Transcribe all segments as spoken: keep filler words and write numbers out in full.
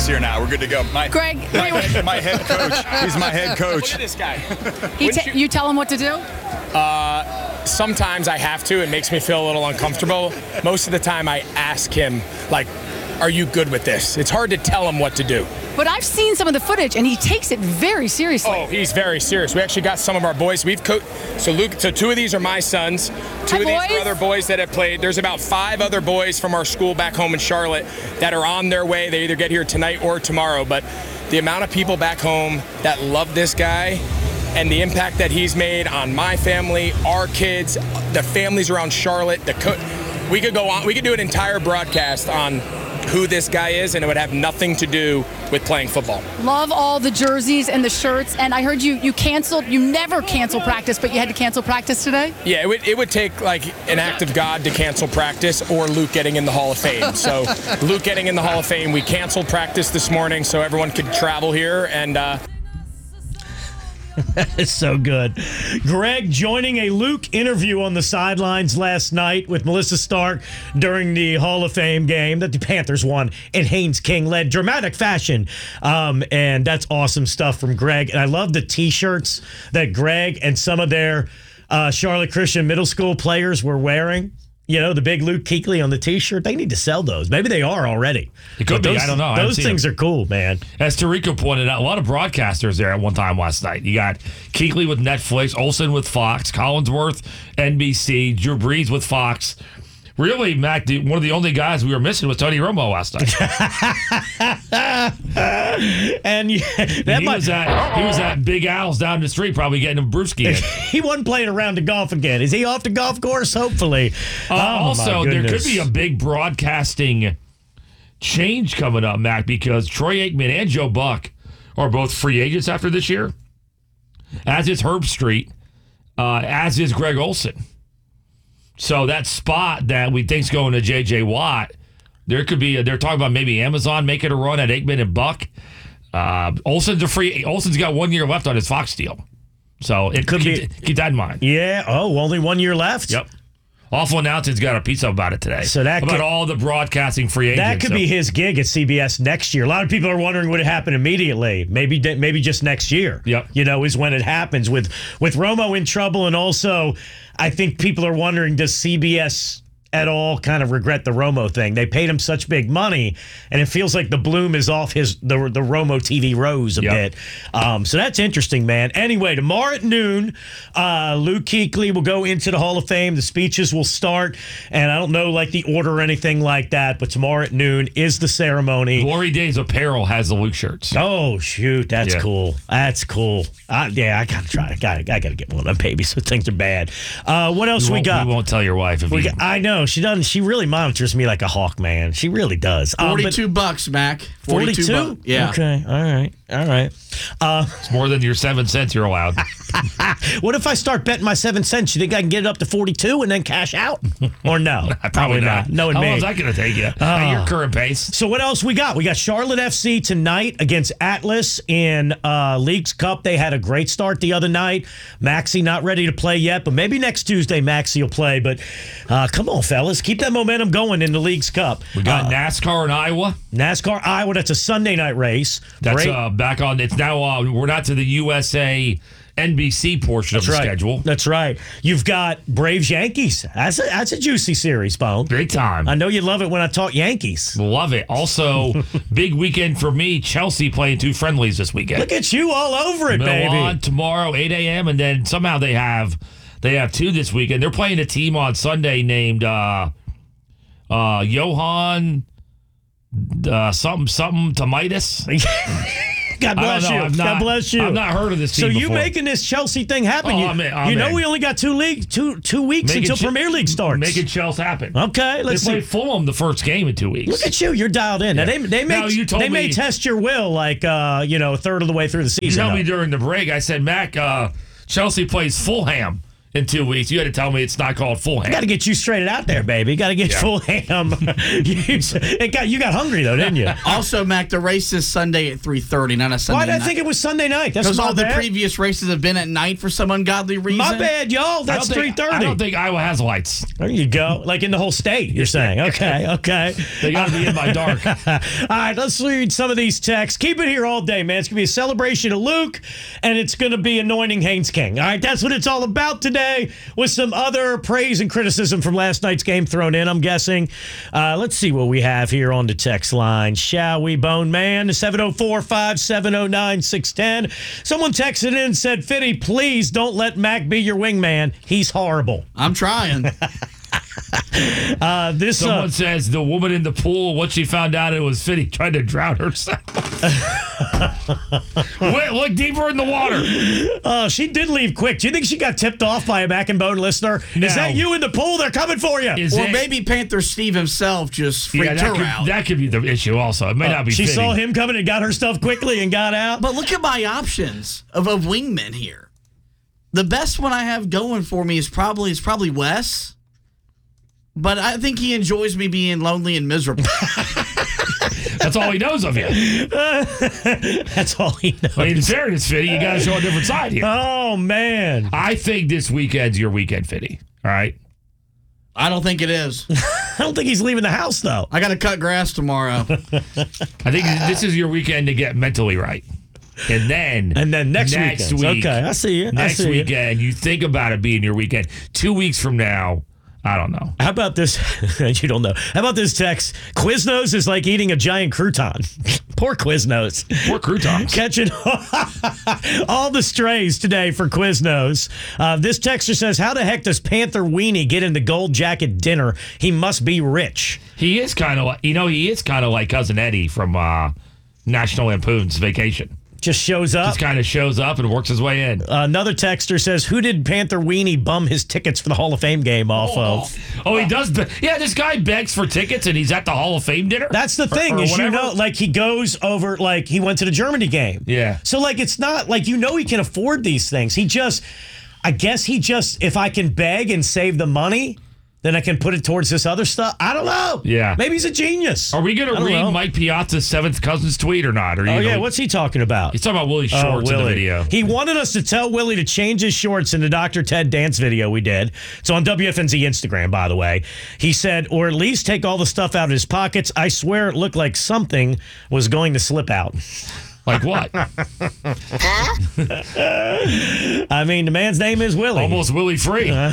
Greg's here now. We're good to go. My, Greg, my, wait, head, my head coach. He's my head coach. Look at this guy. he t- you, you tell him what to do? Sometimes I have to. It makes me feel a little uncomfortable. Most of the time I ask him, like, are you good with this? It's hard to tell him what to do. But I've seen some of the footage, and he takes it very seriously. Oh, he's very serious. We actually got some of our boys. We've co- so Luke. So two of these are my sons. Two Hi, of these boys. are other boys that have played. There's about five other boys from our school back home in Charlotte that are on their way. They either get here tonight or tomorrow. But the amount of people back home that love this guy and the impact that he's made on my family, our kids, the families around Charlotte. The co- we could go on. We could do an entire broadcast on who this guy is, and it would have nothing to do with playing football. Love all the jerseys and the shirts. And I heard you you canceled. You never cancel practice, but you had to cancel practice today. Yeah, it would, it would take like an act of God to cancel practice or Luke getting in the Hall of Fame. So Luke getting in the Hall of Fame, we canceled practice this morning so everyone could travel here. And uh, That is so good. Greg joining a Luke interview on the sidelines last night with Melissa Stark during the Hall of Fame game that the Panthers won in Haynes King led dramatic fashion. Um, and that's awesome stuff from Greg. And I love the T-shirts that Greg and some of their uh, Charlotte Christian middle school players were wearing. You know, the big Luke Kuechly on the T-shirt. They need to sell those. Maybe they are already. It could But be. those, I don't know. I haven't Those seen things them. are cool, man. As Tarico pointed out, a lot of broadcasters there at one time last night. You got Kuechly with Netflix, Olsen with Fox, Collinsworth, N B C, Drew Brees with Fox. Really, Mac, the, one of the only guys we were missing was Tony Romo last night. And yeah, that he, might, was at, he was at Big Al's down the street probably getting a brewski in. he wasn't playing around the golf again. Is he off the golf course? Hopefully. Uh, Oh, my also, there could goodness. be a big broadcasting change coming up, Mac, because Troy Aikman and Joe Buck are both free agents after this year, as is Herb Street, uh, as is Greg Olsen. So that spot that we think's going to J J Watt, there could be. A, they're talking about maybe Amazon making a run at Aikman and Buck. Uh, Olsen's a free. Olsen's got one year left on his Fox deal, so it Could could be- keep, keep that in mind. Yeah. Oh, only one year left? Yep. Awful Announcing's got a piece about it today. So that about could- all the broadcasting free agents. That could So- be his gig at C B S next year. A lot of people are wondering would it happen immediately. Maybe maybe just next year. Yep. You know, is when it happens with with Romo in trouble, and also I think people are wondering, does C B S at all kind of regret the Romo thing? They paid him such big money, and it feels like the bloom is off his the the Romo T V rose a Yep. bit. Um, so that's interesting, man. Anyway, tomorrow at noon, uh, Luke Kuechly will go into the Hall of Fame. The speeches will start, and I don't know like the order or anything like that, but tomorrow at noon is the ceremony. Glory Days Apparel has the Luke shirts. Oh shoot, that's Yeah. cool. That's cool. I, yeah, I gotta try. I gotta, I gotta get one of them babies. So things are bad. Uh, what else we, we won't, got? we won't tell your wife if We you. got- I know she doesn't. She really monitors me like a hawk, man. She really does. Um, but- Forty-two bucks, Mac. Forty-two. forty-two? bucks. Yeah. Okay. All right. All right. Uh, It's more than your seven cents you're allowed. what if I start betting my seven cents? You think I can get it up to forty-two and then cash out? Or no? Probably not. Knowing How me. long is that going to take you? At your current pace. So what else we got? We got Charlotte F C tonight against Atlas in uh, Leagues Cup. They had a great start the other night. Maxie not ready to play yet, but maybe next Tuesday Maxie will play. But uh, come on, fellas, keep that momentum going in the Leagues Cup. We got uh, NASCAR in Iowa. NASCAR Iowa. That's a Sunday night race. That's Great. uh, back on. It's now. Uh, we're not to the U S A N B C portion That's of the right. schedule. That's right. You've got Braves Yankees. That's a, that's a juicy series, Bone. Great time. I know you love it when I talk Yankees. Love it. Also, big weekend for me. Chelsea playing two friendlies this weekend. Look at you all over it, baby. Milan tomorrow, eight a.m. And then somehow they have they have two this weekend. They're playing a team on Sunday named uh, uh, Johan uh, something something Tomitis. God bless I don't you. know. I've God not, bless you. I've not heard of this So team you before. making this Chelsea thing happen? Oh, you I'm in, I'm you know in. we only got two league two two weeks Making until Ch- Premier League starts. Making Chelsea happen. Okay, let's they see. play Fulham the first game in two weeks. Look at you. You're dialed in. Now, they they may Now, you told they may me- test your will like uh, you know a third of the way through the You season. tell me though. during the break. I said, Mac, uh, Chelsea plays Fulham in two weeks. You had to tell me it's not called full ham. Got to get you straighted out there, baby. Got to get Yeah. full ham. you, it got, you got hungry, though, didn't you? Also, Mac, the race is Sunday at three thirty, not a Sunday Why did I night. think it was Sunday night? That's Because my all the bad. previous races have been at night for some ungodly reason. My bad, y'all. I don't That's three think- I thirty. don't think Iowa has lights. There you go. Like in the whole state, you're saying. Okay, okay. They got to be in by dark. All right, let's read some of these texts. Keep it here all day, man. It's going to be a celebration of Luke, and it's going to be anointing Haynes King. All right, that's what it's all about today, with some other praise and criticism from last night's game thrown in, I'm guessing. Uh, let's see what we have here on the text line. Shall we, Bone Man? seven oh four, five seven oh, nine six one oh. Someone texted in and said, Fitty, please don't let Mac be your wingman. He's horrible. I'm trying. Uh, this Someone uh, says the woman in the pool, what she found out it was Fitty trying to drown herself. Wait, look deeper in the water. Oh, she did leave quick. Do you think she got tipped off by a Back and Bone listener? No. Is that you in the pool? They're coming for you. Is Or it- maybe Panther Steve himself just freaked yeah, that her could, out. that could be the issue also. It may not be she Fitty. saw him coming and got her stuff quickly and got out. But look at my options of, of wingmen here. The best one I have going for me is probably is probably Wes. But I think he enjoys me being lonely and miserable. That's all he knows of you. That's all he knows. But in fairness, Fitty, you got to show a different side here. Oh, man. I think this weekend's your weekend, Fitty. All right? I don't think it is. I don't think he's leaving the house, though. I got to cut grass tomorrow. I think this is your weekend to get mentally right. And then, And then next, next weekend. week, Okay, I see you. I next see you. weekend, you think about it being your weekend. Two weeks from now, I don't know. How about this? You don't know. How about this text? Quiznos is like eating a giant crouton. Poor Quiznos. Poor croutons. Catching all the strays today for Quiznos. Uh, this texter says, how the heck does Panther Weenie get in the gold jacket dinner? He must be rich. He is kind of like, you know, he is kind of like Cousin Eddie from uh, National Lampoon's Vacation. Just shows up. Just kind of shows up and works his way in. Another texter says, who did Panther Weenie bum his tickets for the Hall of Fame game off of? Oh, he does. Be- yeah, this guy begs for tickets and he's at the Hall of Fame dinner. That's the thing, Or- or is you whatever. know, like he goes over, like he went to the Germany game. Yeah. So like it's not like you know he can afford these things. He just, I guess he just, if I can beg and save the money, then I can put it towards this other stuff. I don't know. Yeah. Maybe he's a genius. Are we going I to don't read know. Mike Piazza's seventh cousin's tweet or not? Or Oh, you yeah. know- What's he talking about? He's talking about Willie Oh, Shorts in the Willie. video. He wanted us to tell Willie to change his shorts in the Doctor Ted dance video we did. It's on W F N Z Instagram, by the way. He said, or at least take all the stuff out of his pockets. I swear it looked like something was going to slip out. Like what? I mean, the man's name is Willie. Almost Willie free. All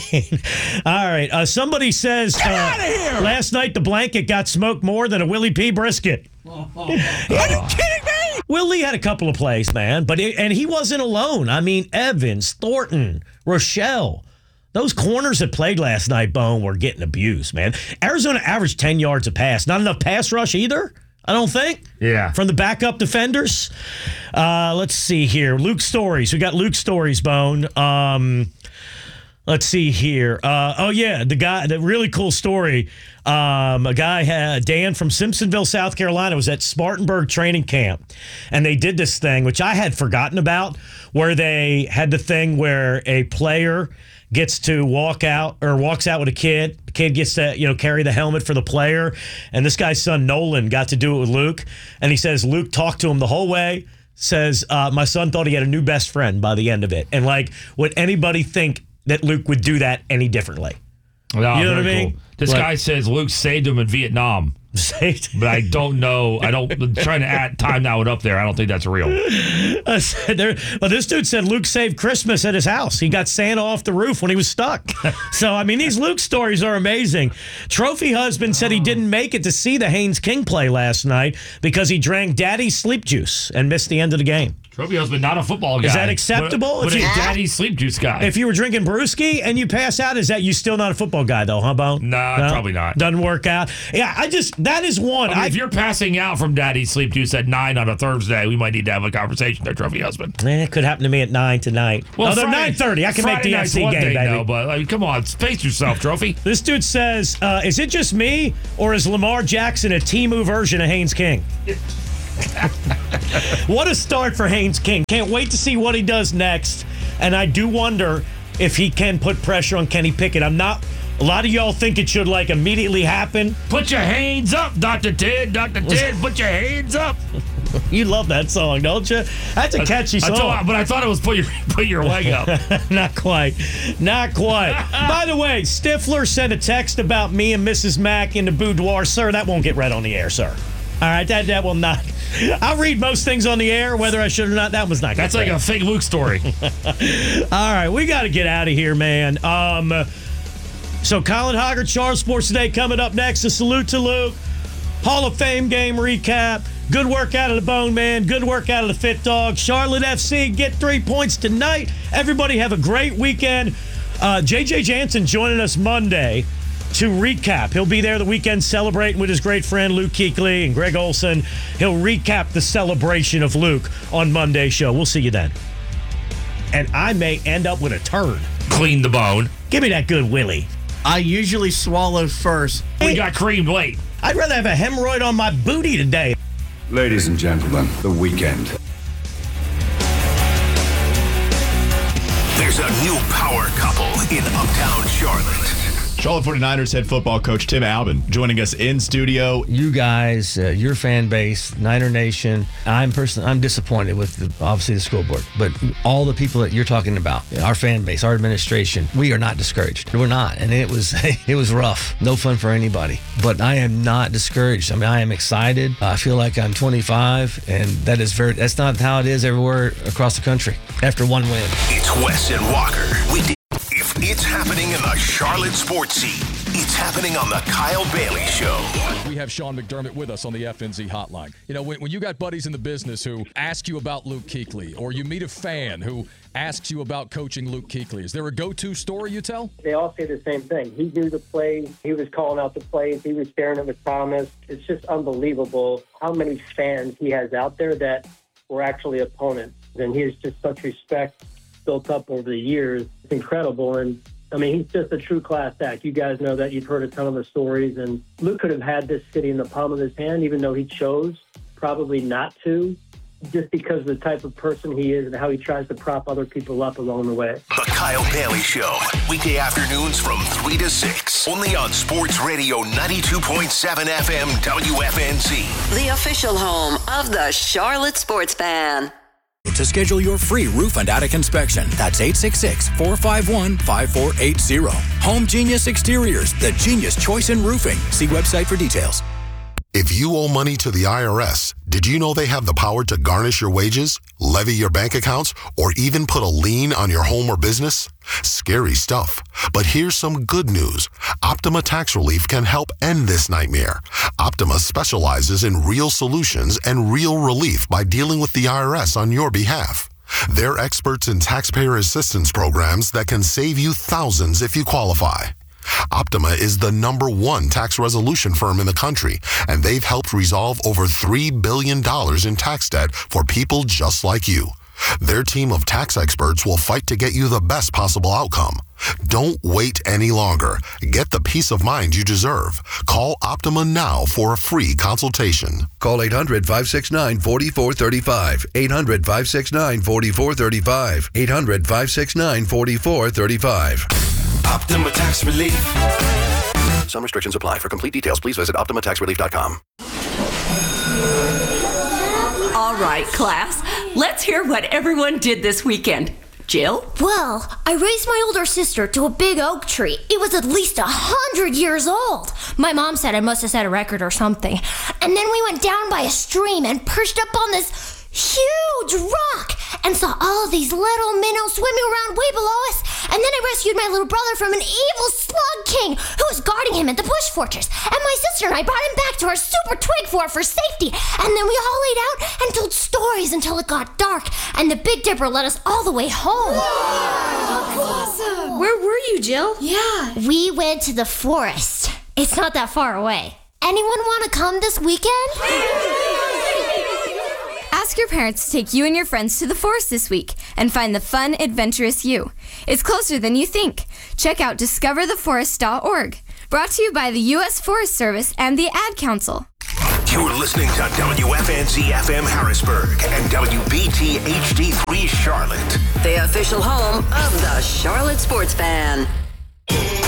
right. Uh, somebody says uh, last night the blanket got smoked more than a Willie P. brisket. Are you kidding me? Willie had a couple of plays, man, but it, and he wasn't alone. I mean, Evans, Thornton, Rochelle. Those corners that played last night, Bone, were getting abused, man. Arizona averaged ten yards a pass. Not enough pass rush either, I don't think. Yeah. From the backup defenders. Uh, let's see here. Luke Stories. We got Luke Stories, Bone. Um, let's see here. Uh, oh, yeah. The guy, the really cool story. Um, a guy, had, Dan from Simpsonville, South Carolina, was at Spartanburg training camp. And they did this thing, which I had forgotten about, where they had the thing where a player gets to walk out or walks out with a kid. The kid gets to, you know, carry the helmet for the player. And this guy's son, Nolan, got to do it with Luke. And he says Luke talked to him the whole way. Says, uh, my son thought he had a new best friend by the end of it. And, like, would anybody think that Luke would do that any differently? No, You know very what I mean? cool. This Like- guy says Luke saved him in Vietnam. But I don't know. I don't. Trying to add time that one up there. I don't think that's real. I said there, well, this dude said Luke saved Christmas at his house. He got Santa off the roof when he was stuck. So, I mean, these Luke stories are amazing. Trophy husband said he didn't make it to see the Haynes King play last night because he drank daddy's sleep juice and missed the end of the game. Trophy husband, not a football guy. Is that acceptable? But, but If a you- daddy sleep juice guy. If you were drinking brewski and you pass out, is that you still not a football guy, though, huh, Bone? Nah, probably not. Doesn't work out. Yeah, I just, that is one. I mean, I, if you're passing out from daddy's sleep juice at nine on a Thursday, we might need to have a conversation there, Trophy husband. Eh, it could happen to me at nine tonight. Well, Although nine thirty, I can make Friday the F night's C one game, thing, baby. though, but like, come on, space yourself, Trophy. This dude says, uh, is it just me, or is Lamar Jackson a Temu version of Haynes King? What a start for Haynes King. Can't wait to see what he does next. And I do wonder if he can put pressure on Kenny Pickett. I'm not. A lot of y'all think it should like immediately happen. Put your hands up, Doctor Ted. Doctor Ted, put your hands up. You love that song, don't you? That's a catchy I song. thought, but I thought it was put your put your leg up. Not quite. Not quite. By the way, Stifler sent a text about me and Missus Mack in the boudoir. Sir, that won't get read on the air, sir. All right, that that will not. I'll read most things on the air, whether I should or not. That was not. That's like read. a fake Luke story. All right, we got to get out of here, man. Um, so Colin Hoggard, Charles Sports Today coming up next. A salute to Luke. Hall of Fame game recap. Good work out of the Bone Man. Good work out of the Fit Dog. Charlotte F C get three points tonight. Everybody have a great weekend. Uh, J J Jansen joining us Monday to recap. He'll be there the weekend celebrating with his great friend Luke Kuechly and Greg Olson. He'll recap the celebration of Luke on Monday's show. We'll see you then. And I may end up with a turd. Clean the bone. Give me that good Willie. I usually swallow first. We got creamed late. I'd rather have a hemorrhoid on my booty today. Ladies and gentlemen, the weekend. There's a new power couple in Uptown Charlotte. Charlotte forty-niners head football coach Tim Albin joining us in studio. You guys, uh, your fan base, Niner Nation. I'm personally, I'm disappointed with the, obviously the school board, but all the people that you're talking about, our fan base, our administration, we are not discouraged. We're not, and it was it was rough, no fun for anybody. But I am not discouraged. I mean, I am excited. I feel like I'm twenty-five, and that is very. That's not how it is everywhere across the country after one win. It's Wes and Walker. We did. If it's happening in the Charlotte sports scene, it's happening on the Kyle Bailey Show. We have Sean McDermott with us on the F N Z hotline. You know, when, when you got buddies in the business who ask you about Luke Kuechly, or you meet a fan who asks you about coaching Luke Kuechly, is there a go-to story you tell? They all say the same thing. He knew the plays. He was calling out the plays. He was staring at with Thomas. It's just unbelievable how many fans he has out there that were actually opponents. And he has just such respect built up over the years. It's incredible. And I mean, he's just a true class act. You guys know that. You've heard a ton of the stories. And Luke could have had this city in the palm of his hand, even though he chose probably not to, just because of the type of person he is and how he tries to prop other people up along the way. The Kyle Bailey Show, weekday afternoons from three to six, only on Sports Radio ninety-two point seven F M W F N Z. The official home of the Charlotte Sports Fan. To schedule your free roof and attic inspection, that's eight six six, four five one, five four eight zero. Home Genius Exteriors, the genius choice in roofing. See website for details. If you owe money to the I R S, did you know they have the power to garnish your wages, levy your bank accounts, or even put a lien on your home or business? Scary stuff. But here's some good news. Optima Tax Relief can help end this nightmare. Optima specializes in real solutions and real relief by dealing with the I R S on your behalf. They're experts in taxpayer assistance programs that can save you thousands if you qualify. Optima is the number one tax resolution firm in the country, and they've helped resolve over three billion dollars in tax debt for people just like you. Their team of tax experts will fight to get you the best possible outcome. Don't wait any longer. Get the peace of mind you deserve. Call Optima now for a free consultation. Call eight hundred, five six nine, four four three five. eight hundred, five six nine, four four three five. eight hundred, five six nine, four four three five. Optima Tax Relief. Some restrictions apply. For complete details, please visit optima tax relief dot com. All right, class. Let's hear what everyone did this weekend. Jill? Well, I raised my older sister to a big oak tree. It was at least a hundred years old. My mom said I must have set a record or something. And then we went down by a stream and perched up on this huge rock and saw all of these little minnows swimming around way below us. And then I rescued my little brother from an evil slug king who was guarding him at the bush fortress. And my sister and I brought him back to our super twig fort for safety. And then we all laid out and told stories until it got dark. And the Big Dipper led us all the way home. Whoa, awesome. Where were you, Jill? Yeah. We went to the forest. It's not that far away. Anyone want to come this weekend? Ask your parents to take you and your friends to the forest this week and find the fun, adventurous you. It's closer than you think. Check out discover the forest dot org. Brought to you by the U S Forest Service and the Ad Council. You're listening to W F N Z F M Harrisburg and W B T H D three Charlotte. The official home of the Charlotte Sports Fan.